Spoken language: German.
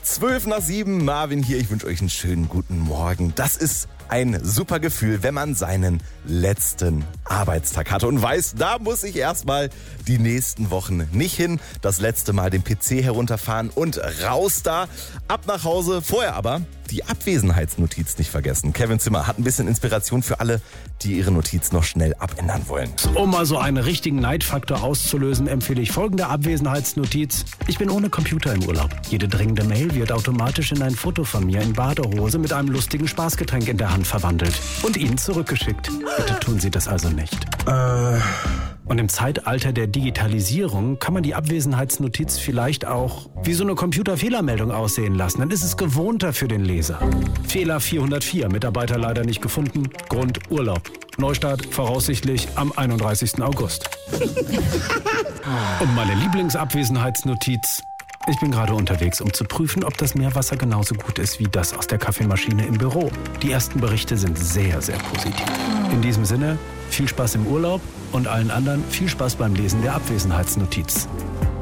7:12, Marvin hier. Ich wünsche euch einen schönen guten Morgen. Das ist ein super Gefühl, wenn man seinen letzten Arbeitstag hatte und weiß, da muss ich erstmal die nächsten Wochen nicht hin. Das letzte Mal den PC herunterfahren und raus da. Ab nach Hause. Vorher aber die Abwesenheitsnotiz nicht vergessen. Kevin Zimmer hat ein bisschen Inspiration für alle, die ihre Notiz noch schnell abändern wollen. Um mal so einen richtigen Neidfaktor auszulösen, empfehle ich folgende Abwesenheitsnotiz. Ich bin ohne Computer im Urlaub. Jede dringende Mail wird automatisch in ein Foto von mir in Badehose mit einem lustigen Spaßgetränk in der Hand verwandelt und Ihnen zurückgeschickt. Bitte tun Sie das also nicht. Und im Zeitalter der Digitalisierung kann man die Abwesenheitsnotiz vielleicht auch wie so eine Computerfehlermeldung aussehen lassen. Dann ist es gewohnter für den Leser. Fehler 404, Mitarbeiter leider nicht gefunden, Grund Urlaub. Neustart voraussichtlich am 31. August. Und meine Lieblingsabwesenheitsnotiz. Ich bin gerade unterwegs, um zu prüfen, ob das Meerwasser genauso gut ist wie das aus der Kaffeemaschine im Büro. Die ersten Berichte sind sehr, sehr positiv. In diesem Sinne, viel Spaß im Urlaub und allen anderen viel Spaß beim Lesen der Abwesenheitsnotiz.